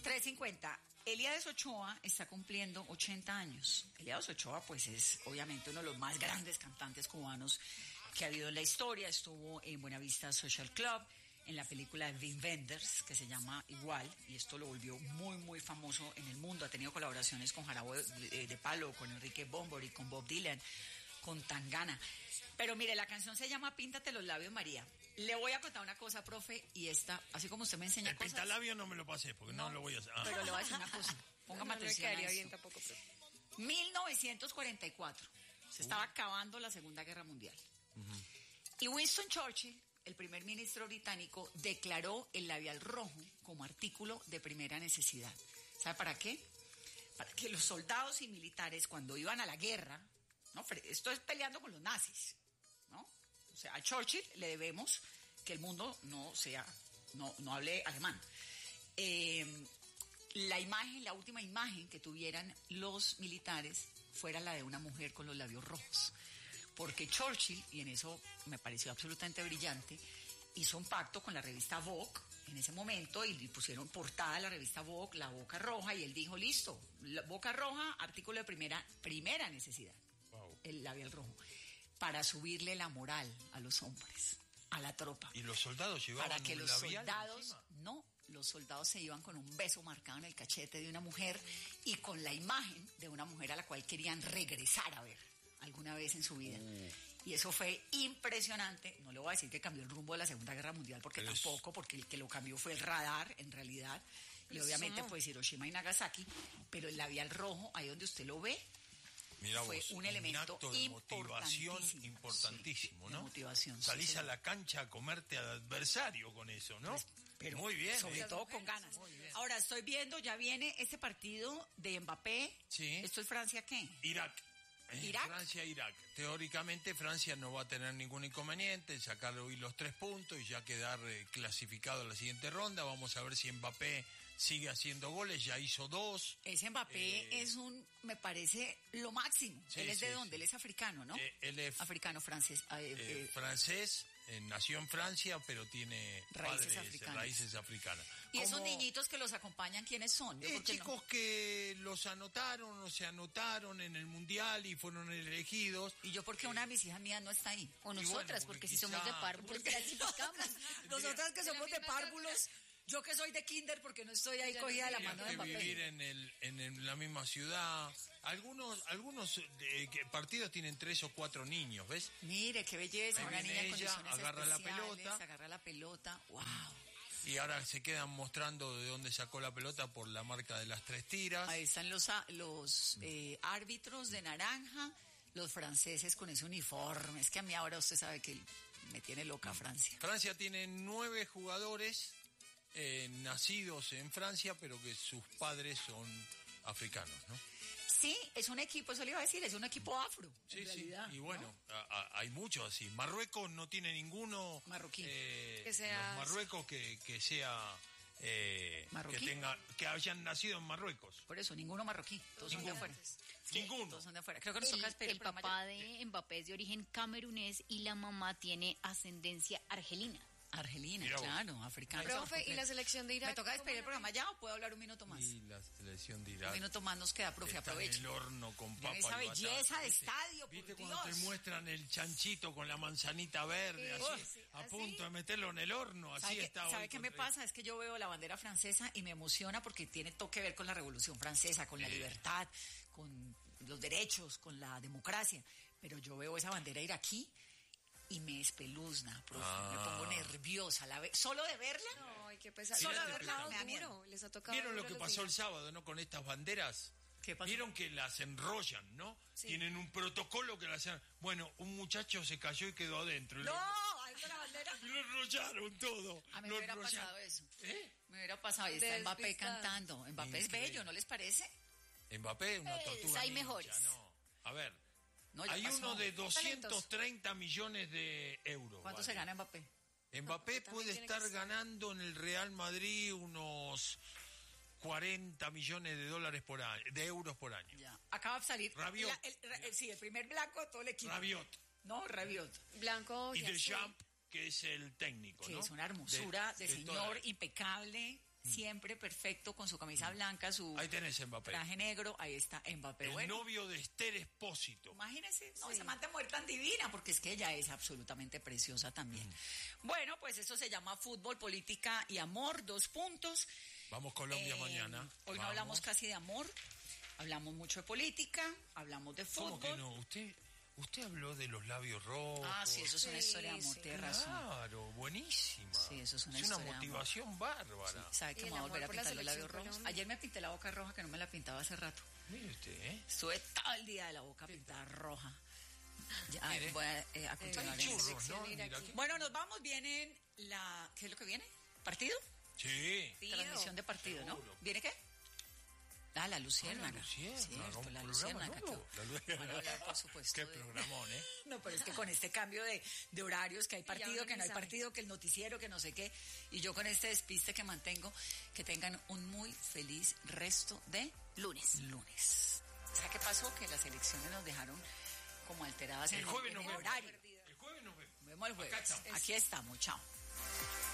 3:50. Elías Ochoa está cumpliendo 80 años. Elías Ochoa, pues, es obviamente uno de los más grandes cantantes cubanos que ha habido en la historia. Estuvo en Buenavista Social Club, en la película de Wim Wenders, que se llama igual, y esto lo volvió muy, muy famoso en el mundo. Ha tenido colaboraciones con Jarabe de Palo, con Enrique Bunbury, con Bob Dylan, con Tangana. Pero mire, la canción se llama Píntate los labios, María. Le voy a contar una cosa, profe, y esta, así como usted me enseña el cosas... El pintalabio no me lo pasé, porque no lo voy a hacer. Pero le voy a decir una cosa. Póngame atención a bien esto. tampoco, profe. 1944. Se estaba acabando la Segunda Guerra Mundial. Y Winston Churchill, el primer ministro británico, declaró el labial rojo como artículo de primera necesidad. ¿Sabe para qué? Para que los soldados y militares, cuando iban a la guerra, ¿no? Esto es peleando con los nazis, ¿no? O sea, a Churchill le debemos que el mundo no hable alemán. La última imagen que tuvieran los militares fuera la de una mujer con los labios rojos. Porque Churchill, y en eso me pareció absolutamente brillante, hizo un pacto con la revista Vogue en ese momento y pusieron portada a la revista Vogue, la boca roja, y él dijo, listo, la boca roja, artículo de primera necesidad, el labial rojo, para subirle la moral a los hombres, a la tropa. ¿Y los soldados llevaban para que un los labial soldados encima? No, los soldados se iban con un beso marcado en el cachete de una mujer y con la imagen de una mujer a la cual querían regresar a ver alguna vez en su vida. Y eso fue impresionante. No le voy a decir que cambió el rumbo de la Segunda Guerra Mundial, porque tampoco, porque el que lo cambió fue el radar, en realidad. Y obviamente, pues, Hiroshima y Nagasaki. Pero el labial rojo, ahí donde usted lo ve, Mirá fue vos, un elemento acto de motivación Sí, importantísimo, ¿no? de motivación. Salís sí, a la cancha a comerte al adversario con eso, ¿no? Pero muy bien. Sobre todo con ganas. Ahora, estoy viendo, ya viene este partido de Mbappé. Sí. ¿Esto es Francia qué? Irak. ¿Irak? Francia-Irak. Teóricamente Francia no va a tener ningún inconveniente en sacarle hoy los 3 puntos y ya quedar clasificado a la siguiente ronda. Vamos a ver si Mbappé sigue haciendo goles, ya hizo 2. Ese Mbappé es me parece, lo máximo. Sí, ¿Él es de sí, dónde? sí. Él es africano, ¿no? Él es africano, francés. francés, nació en Francia, pero tiene raíces africanas. ¿Y esos niñitos que los acompañan, quiénes son? Chicos que los anotaron o se anotaron en el Mundial y fueron elegidos. ¿Y yo por qué una de mis hijas mías no está ahí? O nosotras, bueno, porque si somos de párvulos, clasificamos. Nosotras que somos de párvulos, yo que soy de kinder, porque no estoy ahí cogida de la mano de que Mbappé. vivir en la misma ciudad. Algunos partidos tienen 3 o 4 niños, ¿ves? Mire, qué belleza, ahí una niña en ella, condiciones agarra la especiales, pelota. agarra la pelota, wow. Y ahora se quedan mostrando de dónde sacó la pelota por la marca de las 3 tiras. Ahí están los árbitros de naranja, los franceses con ese uniforme. Es que a mí ahora usted sabe que me tiene loca Francia. Francia tiene 9 jugadores nacidos en Francia, pero que sus padres son africanos, ¿no? Sí, es un equipo, eso le iba a decir, es un equipo afro. Sí, en realidad, y bueno, ¿no? Hay muchos así. Marruecos no tiene ninguno marroquí. Que sea... Los Marruecos que sea... ¿marroquí? Que hayan nacido en Marruecos. Por eso, ninguno marroquí, todos son de afuera. Ninguno. Todos son de afuera. Creo que nos toca esperar el papá de Mbappé es de origen camerunés y la mamá tiene ascendencia argelina. Argelina, Mira vos. claro, africana. Profe, ¿y la selección de Irak? ¿Me toca despedir el programa ya o puedo hablar un minuto más? Y la selección de Irak. Un minuto más nos queda, profe, está aproveche. en el horno con papa Esa y belleza batata. de estadio, ¿Viste por cuando Dios? te muestran el chanchito con la manzanita verde, Sí, así, sí, a así. punto de meterlo en el horno? Así está. ¿Sabe hoy qué me contra- pasa? Es que yo veo la bandera francesa y me emociona porque tiene todo que ver con la Revolución Francesa, con la libertad, con los derechos, con la democracia. Pero yo veo esa bandera iraquí y me espeluzna, profe. Me pongo nerviosa. Solo de verla. Ay, qué pesado. Solo Les de ha verla tocado me da duro, miedo. les ha tocado ¿Vieron lo duro que los pasó el días. sábado, no? Con estas banderas. ¿Qué pasó? Vieron que las enrollan, ¿no? Sí. Tienen un protocolo que las... Bueno, un muchacho se cayó y quedó adentro. ¡No! Ahí está la bandera. Y lo enrollaron todo. A mí Lo me hubiera enrollaron. pasado eso. ¿Eh? Me hubiera pasado. Ahí está Mbappé Despistada. cantando. Mbappé es Increíble. bello, ¿no les parece? Mbappé, una Pues, tortuga hay ninja, mejores. no. A ver, No, ya hay pasó. uno de Talentos. 230 millones de euros. ¿Cuánto vale. se gana Mbappé? Mbappé También puede tiene estar que ser. ganando en el Real Madrid unos 40 millones de dólares por año, de euros por año. Ya. Acaba de salir. Rabiot. Sí, el primer blanco de todo el equipo. Rabiot No, Rabiot. Blanco y y azul. Deschamps, que es el técnico, Que ¿no? es una hermosura de señor, todo. impecable. siempre perfecto, con su camisa blanca, su Ahí tenés Mbappé. traje negro, ahí está Mbappé. El Bueno, novio de Esther Espósito. imagínense, no, esa manta mujer tan divina, porque es que ella es absolutamente preciosa también. Bueno, pues eso se llama fútbol, política y amor, 2 puntos. Vamos Colombia mañana. Hoy no Vamos. hablamos casi de amor, hablamos mucho de política, hablamos de ¿Cómo fútbol. que no? Usted habló de los labios rojos. Ah, sí, eso es una historia de amor, tiene razón. Claro, buenísima. Sí, eso es una historia de amor. motivación bárbara. ¿Sabe que Y me el voy a amor volver a por la pintar los labios selección rojos? Colombia. Ayer me pinté la boca roja, que no me la pintaba hace rato. Mire usted, ¿eh? Estuve todo el día de la boca pintada roja. Ya, Mire. voy a continuar Hay en eso. churros, ¿no? Mira Mira aquí. aquí. Bueno, nos vamos, vienen ¿qué es lo que viene? ¿Partido? Sí. Transmisión de partido, ¿no? Seguro. ¿Viene qué? La luciérnaga. Luciérnaga, Cierto, un la programa luciérnaga. nuevo. La Luciérnaga. Van a hablar, por supuesto. Qué de- programón, ¿eh? No, pero es que con este cambio de horarios, que hay partido, uno que no ni hay sabe. partido, que el noticiero, que no sé qué, y yo con este despiste que mantengo, que tengan un muy feliz resto de Lunes. lunes. O sea, ¿qué pasó? Que las elecciones nos dejaron como alteradas El en jueves en nos el vemos. horario. El jueves nos vemos. Nos vemos el Acá jueves. estamos. Aquí estamos, chao.